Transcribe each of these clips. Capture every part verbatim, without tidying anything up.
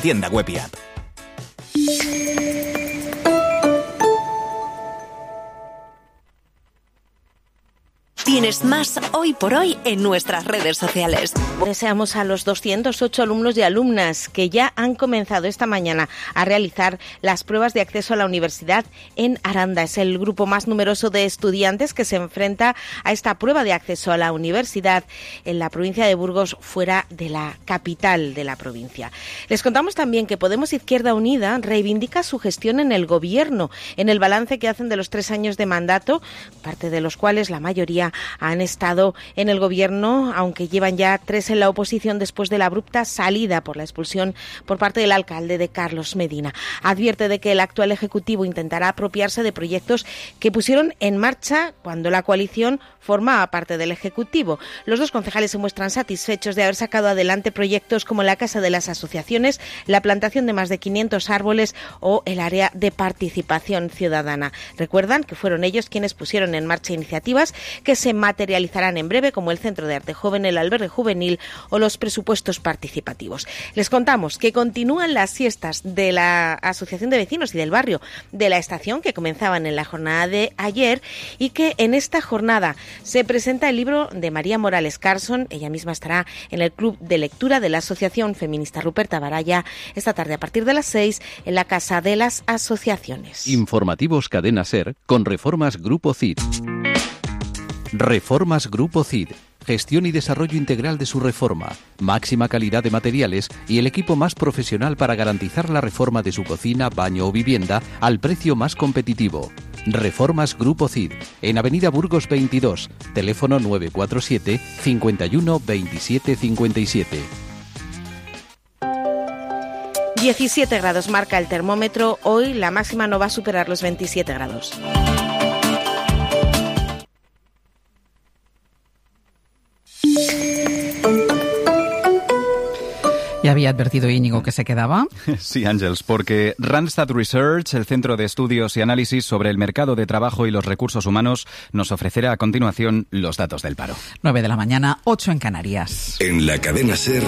tienda web y app. Tienes más Hoy por Hoy en nuestras redes sociales. Deseamos a los doscientos ocho alumnos y alumnas que ya han comenzado esta mañana a realizar las pruebas de acceso a la universidad en Aranda. Es el grupo más numeroso de estudiantes que se enfrenta a esta prueba de acceso a la universidad en la provincia de Burgos, fuera de la capital de la provincia. Les contamos también que Podemos Izquierda Unida reivindica su gestión en el gobierno, en el balance que hacen de los tres años de mandato, parte de los cuales la mayoría han estado en el gobierno, aunque llevan ya tres en la oposición después de la abrupta salida por la expulsión por parte del alcalde de Carlos Medina. Advierte de que el actual ejecutivo intentará apropiarse de proyectos que pusieron en marcha cuando la coalición formaba parte del ejecutivo. Los dos concejales se muestran satisfechos de haber sacado adelante proyectos como la Casa de las Asociaciones, la plantación de más de quinientos árboles o el área de participación ciudadana. Recuerdan que fueron ellos quienes pusieron en marcha iniciativas que se materializarán en breve, como el Centro de Arte Joven, el albergue juvenil o los presupuestos participativos. Les contamos que continúan las fiestas de la Asociación de Vecinos y del Barrio de la Estación, que comenzaban en la jornada de ayer, y que en esta jornada se presenta el libro de María Morales Carson. Ella misma estará en el club de lectura de la Asociación Feminista Ruperta Baraya esta tarde a partir de las seis en la Casa de las Asociaciones. Informativos Cadena SER con Reformas Grupo C I D. Reformas Grupo C I D. Gestión y desarrollo integral de su reforma, máxima calidad de materiales y el equipo más profesional para garantizar la reforma de su cocina, baño o vivienda al precio más competitivo. Reformas Grupo C I D, en Avenida Burgos veintidós, teléfono nueve cuatro siete, cincuenta y uno, veintisiete cincuenta y siete. diecisiete grados marca el termómetro. Hoy la máxima no va a superar los veintisiete grados. Ya había advertido Íñigo que se quedaba. Sí, Ángels, porque Randstad Research, el Centro de Estudios y Análisis sobre el Mercado de Trabajo y los Recursos Humanos, nos ofrecerá a continuación los datos del paro. nueve de la mañana, ocho en Canarias. En la cadena SER,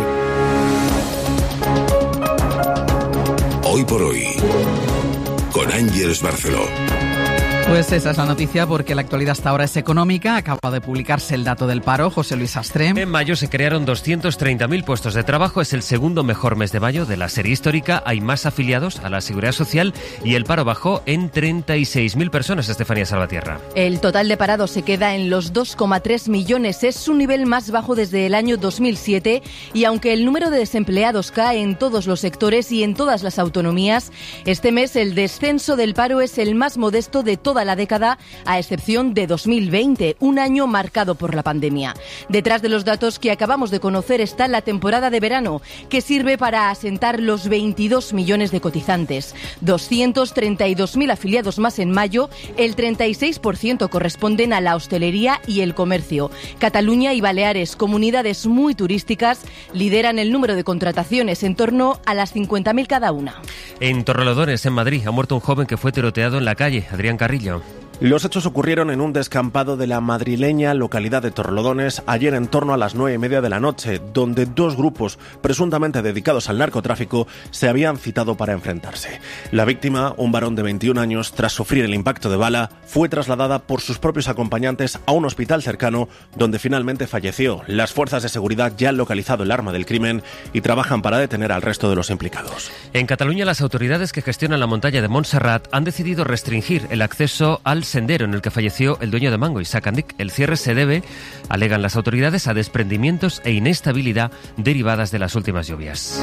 Hoy por Hoy, con Ángels Barceló. Pues esa es la noticia, porque la actualidad hasta ahora es económica. Acaba de publicarse el dato del paro. José Luis Astre. En mayo se crearon doscientos treinta mil puestos de trabajo. Es el segundo mejor mes de mayo de la serie histórica. Hay más afiliados a la Seguridad Social y el paro bajó en treinta y seis mil personas. Estefanía Salvatierra. El total de parados se queda en los dos coma tres millones. Es su nivel más bajo desde el año dos mil siete, y aunque el número de desempleados cae en todos los sectores y en todas las autonomías, este mes el descenso del paro es el más modesto de toda la década, a excepción de dos mil veinte, un año marcado por la pandemia. Detrás de los datos que acabamos de conocer está la temporada de verano, que sirve para asentar los veintidós millones de cotizantes. doscientos treinta y dos mil afiliados más en mayo, el treinta y seis por ciento corresponden a la hostelería y el comercio. Cataluña y Baleares, comunidades muy turísticas, lideran el número de contrataciones, en torno a las cincuenta mil cada una. En Torrelodones, en Madrid, ha muerto un joven que fue tiroteado en la calle. Adrián Carrillo. Los hechos ocurrieron en un descampado de la madrileña localidad de Torrelodones ayer en torno a las nueve y media de la noche, donde dos grupos presuntamente dedicados al narcotráfico se habían citado para enfrentarse. La víctima, un varón de veintiún años, tras sufrir el impacto de bala, fue trasladada por sus propios acompañantes a un hospital cercano, donde finalmente falleció. Las fuerzas de seguridad ya han localizado el arma del crimen y trabajan para detener al resto de los implicados. En Cataluña, las autoridades que gestionan la montaña de Montserrat han decidido restringir el acceso al sendero en el que falleció el dueño de Mango, Isaac Andic. El cierre se debe, alegan las autoridades, a desprendimientos e inestabilidad derivadas de las últimas lluvias.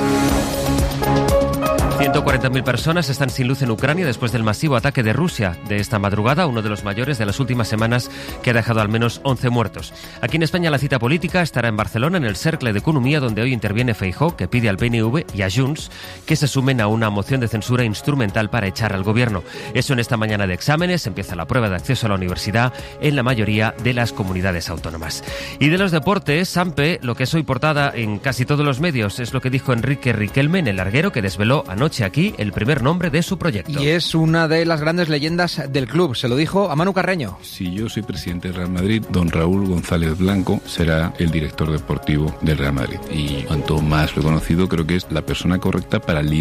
ciento cuarenta mil personas están sin luz en Ucrania después del masivo ataque de Rusia de esta madrugada, uno de los mayores de las últimas semanas, que ha dejado al menos once muertos. Aquí en España la cita política estará en Barcelona, en el Cercle de Economía, donde hoy interviene Feijóo, que pide al P N V y a Junts que se sumen a una moción de censura instrumental para echar al gobierno. Eso en esta mañana de exámenes. Empieza la prueba de acceso a la universidad en la mayoría de las comunidades autónomas. Y de los deportes, Sampe, lo que es hoy portada en casi todos los medios, es lo que dijo Enrique Riquelme en el larguero, que desveló anoche aquí el primer nombre de su proyecto. Y es una de las grandes leyendas del club, se lo dijo a Manu Carreño. Si yo soy presidente del Real Madrid, don Raúl González Blanco será el director deportivo del Real Madrid. Y cuanto más lo he conocido, creo que es la persona correcta para liderar